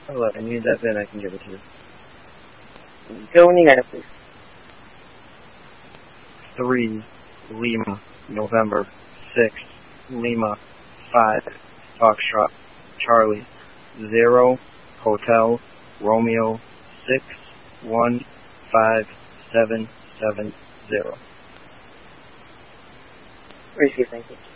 Hello, I need that VIN, I can give it to you. Go when you got it, please. 3 Lima, November 6 Lima 5 Foxtrot Charlie 0 Hotel Romeo 615770. Receive, thank you.